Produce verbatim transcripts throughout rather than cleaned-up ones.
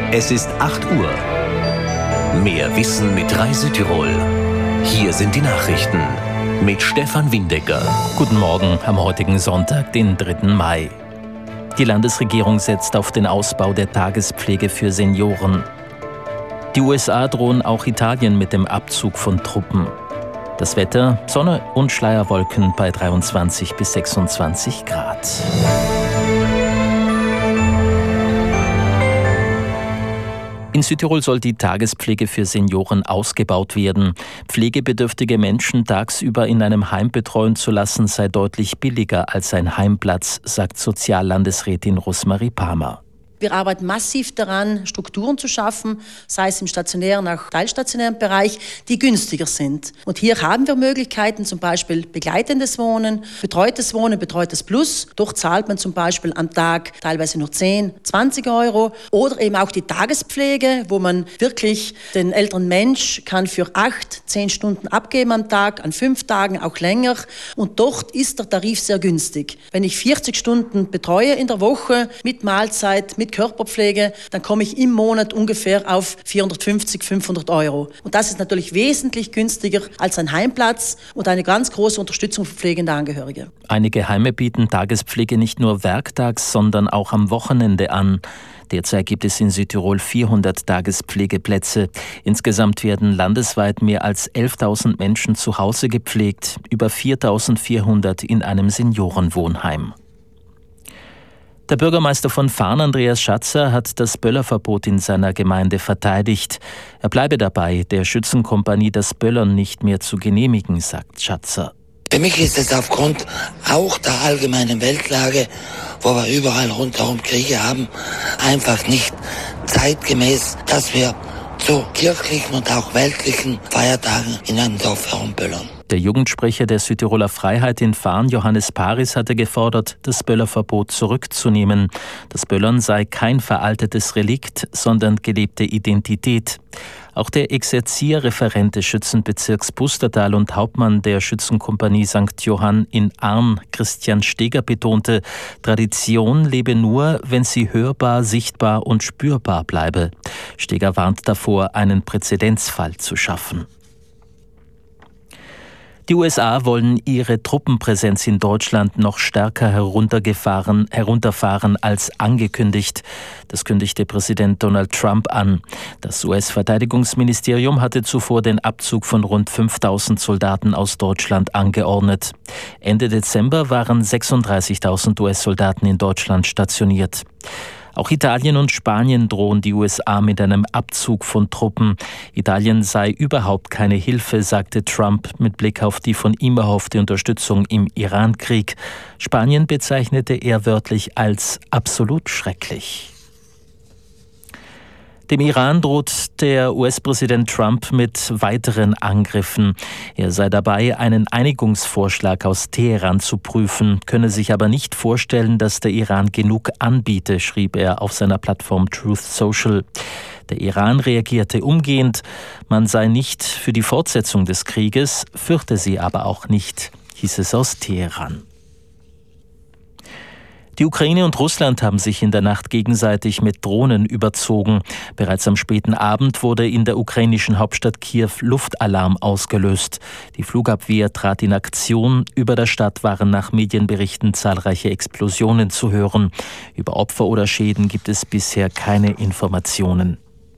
Es ist acht Uhr. Mehr Wissen mit Reisetirol. Hier sind die Nachrichten mit Stefan Windecker. Guten Morgen am heutigen Sonntag, den dritten Mai. Die Landesregierung setzt auf den Ausbau der Tagespflege für Senioren. Die U S A drohen auch Italien mit dem Abzug von Truppen. Das Wetter, Sonne und Schleierwolken bei dreiundzwanzig bis sechsundzwanzig Grad. In Südtirol soll die Tagespflege für Senioren ausgebaut werden. Pflegebedürftige Menschen tagsüber in einem Heim betreuen zu lassen, sei deutlich billiger als ein Heimplatz, sagt Soziallandesrätin Rosmarie Palmer. Wir arbeiten massiv daran, Strukturen zu schaffen, sei es im stationären, auch teilstationären Bereich, die günstiger sind. Und hier haben wir Möglichkeiten, zum Beispiel begleitendes Wohnen, betreutes Wohnen, betreutes Plus. Dort zahlt man zum Beispiel am Tag teilweise nur zehn, zwanzig Euro. Oder eben auch die Tagespflege, wo man wirklich den älteren Mensch kann für acht, zehn Stunden abgeben am Tag, an fünf Tagen auch länger. Und dort ist der Tarif sehr günstig. Wenn ich vierzig Stunden betreue in der Woche mit Mahlzeit, mit Körperpflege, dann komme ich im Monat ungefähr auf vierhundertfünfzig, fünfhundert Euro. Und das ist natürlich wesentlich günstiger als ein Heimplatz und eine ganz große Unterstützung für pflegende Angehörige. Einige Heime bieten Tagespflege nicht nur werktags, sondern auch am Wochenende an. Derzeit gibt es in Südtirol vierhundert Tagespflegeplätze. Insgesamt werden landesweit mehr als elftausend Menschen zu Hause gepflegt, über viertausendvierhundert in einem Seniorenwohnheim. Der Bürgermeister von Vaarn, Andreas Schatzer, hat das Böllerverbot in seiner Gemeinde verteidigt. Er bleibe dabei, der Schützenkompanie das Böllern nicht mehr zu genehmigen, sagt Schatzer. Für mich ist es aufgrund auch der allgemeinen Weltlage, wo wir überall rundherum Kriege haben, einfach nicht zeitgemäß, dass wir zu kirchlichen und auch weltlichen Feiertagen in einem Dorf herumböllern. Der Jugendsprecher der Südtiroler Freiheit in Vaarn, Johannes Paris, hatte gefordert, das Böllerverbot zurückzunehmen. Das Böllern sei kein veraltetes Relikt, sondern gelebte Identität. Auch der Exerzierreferent des Schützenbezirks Pustertal und Hauptmann der Schützenkompanie Sankt Johann in Aarn, Christian Steger, betonte, Tradition lebe nur, wenn sie hörbar, sichtbar und spürbar bleibe. Steger warnt davor, einen Präzedenzfall zu schaffen. Die U S A wollen ihre Truppenpräsenz in Deutschland noch stärker heruntergefahren, herunterfahren als angekündigt. Das kündigte Präsident Donald Trump an. Das U S-Verteidigungsministerium hatte zuvor den Abzug von rund fünftausend Soldaten aus Deutschland angeordnet. Ende Dezember waren sechsunddreißigtausend U S-Soldaten in Deutschland stationiert. Auch Italien und Spanien drohen die U S A mit einem Abzug von Truppen. Italien sei überhaupt keine Hilfe, sagte Trump mit Blick auf die von ihm erhoffte Unterstützung im Iran-Krieg. Spanien bezeichnete er wörtlich als absolut schrecklich. Dem Iran droht der U S-Präsident Trump mit weiteren Angriffen. Er sei dabei, einen Einigungsvorschlag aus Teheran zu prüfen, könne sich aber nicht vorstellen, dass der Iran genug anbiete, schrieb er auf seiner Plattform Truth Social. Der Iran reagierte umgehend, man sei nicht für die Fortsetzung des Krieges, fürchte sie aber auch nicht, hieß es aus Teheran. Die Ukraine und Russland haben sich in der Nacht gegenseitig mit Drohnen überzogen. Bereits am späten Abend wurde in der ukrainischen Hauptstadt Kiew Luftalarm ausgelöst. Die Flugabwehr trat in Aktion. Über der Stadt waren nach Medienberichten zahlreiche Explosionen zu hören. Über Opfer oder Schäden gibt es bisher keine Informationen.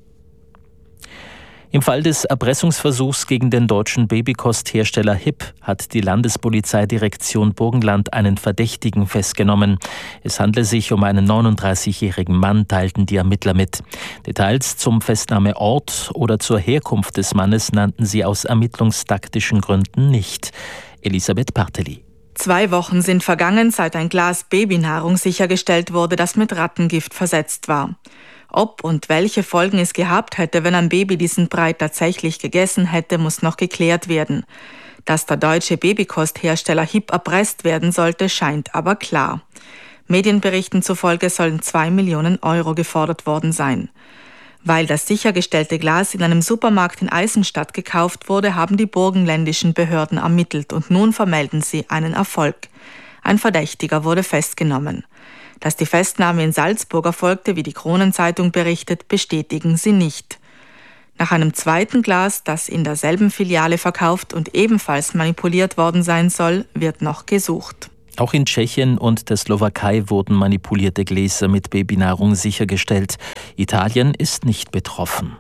Im Fall des Erpressungsversuchs gegen den deutschen Babykosthersteller H I P hat die Landespolizeidirektion Burgenland einen Verdächtigen festgenommen. Es handle sich um einen neununddreißigjährigen Mann, teilten die Ermittler mit. Details zum Festnahmeort oder zur Herkunft des Mannes nannten sie aus ermittlungstaktischen Gründen nicht. Elisabeth Parteli. Zwei Wochen sind vergangen, seit ein Glas Babynahrung sichergestellt wurde, das mit Rattengift versetzt war. Ob und welche Folgen es gehabt hätte, wenn ein Baby diesen Brei tatsächlich gegessen hätte, muss noch geklärt werden. Dass der deutsche Babykosthersteller H I P erpresst werden sollte, scheint aber klar. Medienberichten zufolge sollen zwei Millionen Euro gefordert worden sein. Weil das sichergestellte Glas in einem Supermarkt in Eisenstadt gekauft wurde, haben die burgenländischen Behörden ermittelt und nun vermelden sie einen Erfolg. Ein Verdächtiger wurde festgenommen. Dass die Festnahme in Salzburg erfolgte, wie die Kronenzeitung berichtet, bestätigen sie nicht. Nach einem zweiten Glas, das in derselben Filiale verkauft und ebenfalls manipuliert worden sein soll, wird noch gesucht. Auch in Tschechien und der Slowakei wurden manipulierte Gläser mit Babynahrung sichergestellt. Italien ist nicht betroffen.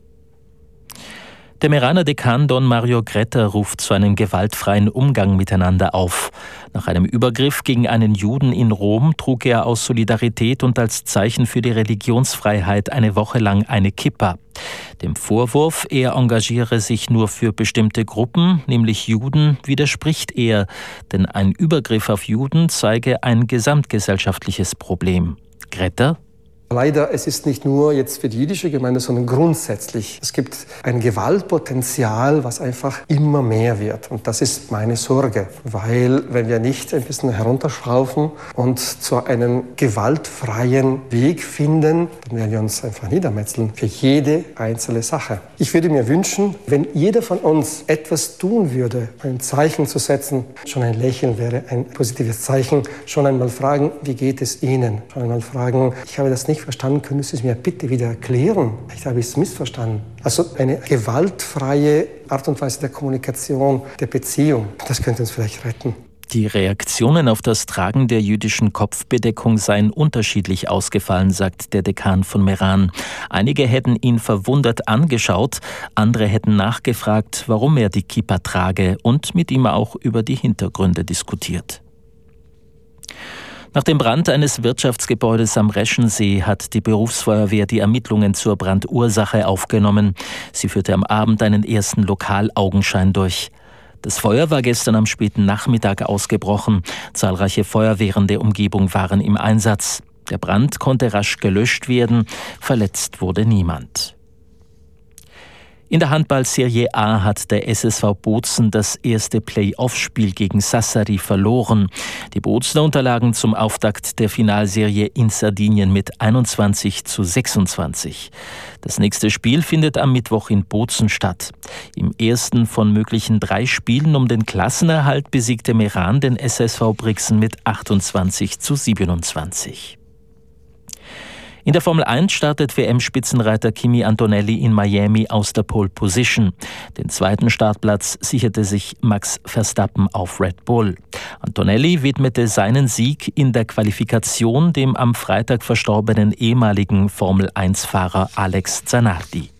Der Meraner Dekan Don Mario Gretta ruft zu einem gewaltfreien Umgang miteinander auf. Nach einem Übergriff gegen einen Juden in Rom trug er aus Solidarität und als Zeichen für die Religionsfreiheit eine Woche lang eine Kippa. Dem Vorwurf, er engagiere sich nur für bestimmte Gruppen, nämlich Juden, widerspricht er, denn ein Übergriff auf Juden zeige ein gesamtgesellschaftliches Problem. Gretta: Leider, es ist nicht nur jetzt für die jüdische Gemeinde, sondern grundsätzlich. Es gibt ein Gewaltpotenzial, was einfach immer mehr wird. Und das ist meine Sorge, weil wenn wir nicht ein bisschen herunterschrauben und zu einem gewaltfreien Weg finden, dann werden wir uns einfach niedermetzeln für jede einzelne Sache. Ich würde mir wünschen, wenn jeder von uns etwas tun würde, ein Zeichen zu setzen, schon ein Lächeln wäre ein positives Zeichen, schon einmal fragen, wie geht es Ihnen? Schon einmal fragen, ich habe das nicht verstanden, können Sie es mir bitte wieder erklären? Vielleicht habe ich es missverstanden. Also eine gewaltfreie Art und Weise der Kommunikation, der Beziehung, das könnte uns vielleicht retten. Die Reaktionen auf das Tragen der jüdischen Kopfbedeckung seien unterschiedlich ausgefallen, sagt der Dekan von Meran. Einige hätten ihn verwundert angeschaut, andere hätten nachgefragt, warum er die Kippa trage und mit ihm auch über die Hintergründe diskutiert. Nach dem Brand eines Wirtschaftsgebäudes am Reschensee hat die Berufsfeuerwehr die Ermittlungen zur Brandursache aufgenommen. Sie führte am Abend einen ersten Lokalaugenschein durch. Das Feuer war gestern am späten Nachmittag ausgebrochen. Zahlreiche Feuerwehren der Umgebung waren im Einsatz. Der Brand konnte rasch gelöscht werden. Verletzt wurde niemand. In der Handball-Serie A hat der S S V Bozen das erste Play-off-Spiel gegen Sassari verloren. Die Bozener unterlagen zum Auftakt der Finalserie in Sardinien mit einundzwanzig zu sechsundzwanzig. Das nächste Spiel findet am Mittwoch in Bozen statt. Im ersten von möglichen drei Spielen um den Klassenerhalt besiegte Meran den S S V Brixen mit achtundzwanzig zu siebenundzwanzig. In der Formel eins startet W M-Spitzenreiter Kimi Antonelli in Miami aus der Pole Position. Den zweiten Startplatz sicherte sich Max Verstappen auf Red Bull. Antonelli widmete seinen Sieg in der Qualifikation dem am Freitag verstorbenen ehemaligen Formel eins Fahrer Alex Zanardi.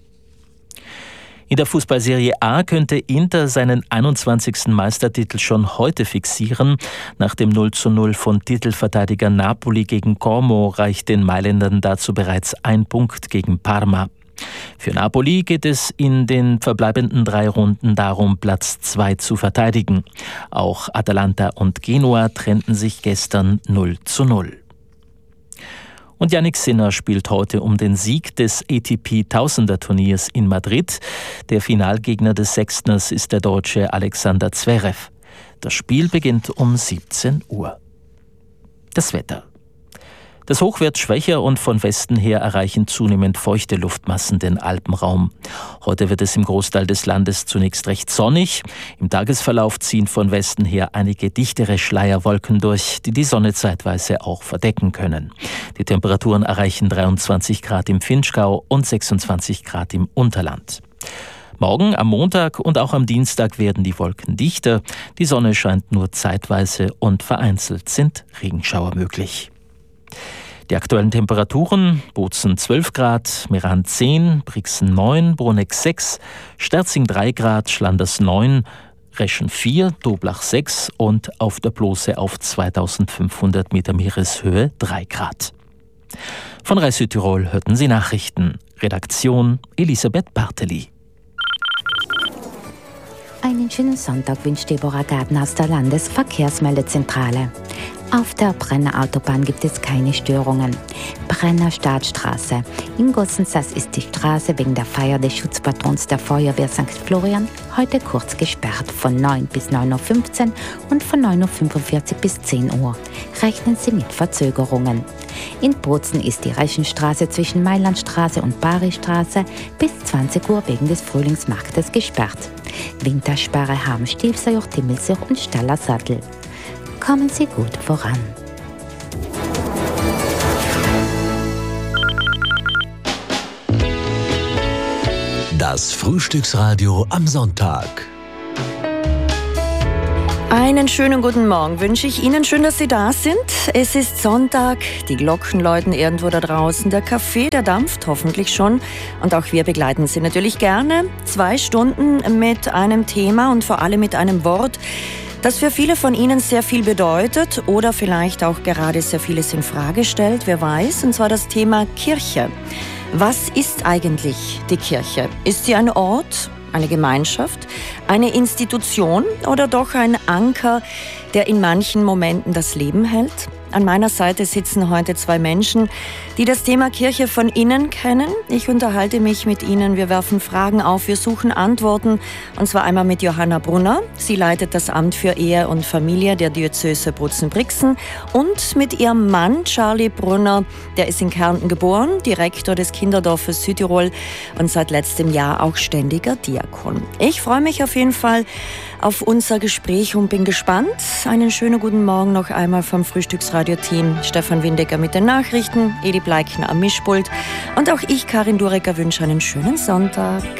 In der Fußballserie A könnte Inter seinen einundzwanzigsten Meistertitel schon heute fixieren. Nach dem null zu null von Titelverteidiger Napoli gegen Como reicht den Mailändern dazu bereits ein Punkt gegen Parma. Für Napoli geht es in den verbleibenden drei Runden darum, Platz zwei zu verteidigen. Auch Atalanta und Genua trennten sich gestern null zu null. Und Jannik Sinner spielt heute um den Sieg des A T P-Tausender-Turniers in Madrid. Der Finalgegner des Sechstners ist der Deutsche Alexander Zverev. Das Spiel beginnt um siebzehn Uhr. Das Wetter. Das Hoch wird schwächer und von Westen her erreichen zunehmend feuchte Luftmassen den Alpenraum. Heute wird es im Großteil des Landes zunächst recht sonnig. Im Tagesverlauf ziehen von Westen her einige dichtere Schleierwolken durch, die die Sonne zeitweise auch verdecken können. Die Temperaturen erreichen dreiundzwanzig Grad im Vinschgau und sechsundzwanzig Grad im Unterland. Morgen, am Montag und auch am Dienstag werden die Wolken dichter. Die Sonne scheint nur zeitweise und vereinzelt sind Regenschauer möglich. Die aktuellen Temperaturen: Bozen zwölf Grad, Meran zehn, Brixen neun, Bruneck sechs, Sterzing drei Grad, Schlanders neun, Reschen vier, Doblach sechs und auf der Blose auf zweitausendfünfhundert Meter Meereshöhe drei Grad. Von Rai Südtirol hörten Sie Nachrichten. Redaktion Elisabeth Barteli. Einen schönen Sonntag wünscht Deborah Garten aus der Landesverkehrsmeldezentrale. Auf der Brenner Autobahn gibt es keine Störungen. Brenner Startstraße. In Gossensass ist die Straße wegen der Feier des Schutzpatrons der Feuerwehr Sankt Florian heute kurz gesperrt von neun bis neun Uhr fünfzehn und von neun Uhr fünfundvierzig bis zehn Uhr. Rechnen Sie mit Verzögerungen. In Bozen ist die Reschenstraße zwischen Mailandstraße und Baristraße bis zwanzig Uhr wegen des Frühlingsmarktes gesperrt. Wintersperre haben Stilfserjoch, Timmelsjoch und Stallersattel. Kommen Sie gut voran. Das Frühstücksradio am Sonntag. Einen schönen guten Morgen wünsche ich Ihnen. Schön, dass Sie da sind. Es ist Sonntag, die Glocken läuten irgendwo da draußen, der Kaffee, der dampft hoffentlich schon. Und auch wir begleiten Sie natürlich gerne. Zwei Stunden mit einem Thema und vor allem mit einem Wort, das für viele von Ihnen sehr viel bedeutet oder vielleicht auch gerade sehr vieles in Frage stellt, wer weiß, und zwar das Thema Kirche. Was ist eigentlich die Kirche? Ist sie ein Ort, eine Gemeinschaft, eine Institution oder doch ein Anker, der in manchen Momenten das Leben hält? An meiner Seite sitzen heute zwei Menschen, die das Thema Kirche von innen kennen. Ich unterhalte mich mit ihnen, wir werfen Fragen auf, wir suchen Antworten. Und zwar einmal mit Johanna Brunner. Sie leitet das Amt für Ehe und Familie der Diözese Bozen-Brixen. Und mit ihrem Mann Charlie Brunner, der ist in Kärnten geboren, Direktor des Kinderdorfes Südtirol und seit letztem Jahr auch ständiger Diakon. Ich freue mich auf jeden Fall auf unser Gespräch und bin gespannt. Einen schönen guten Morgen noch einmal vom Frühstücksradio-Team. Stefan Windecker mit den Nachrichten, Edi Bleikner am Mischpult und auch ich, Karin Durecker, wünsche einen schönen Sonntag.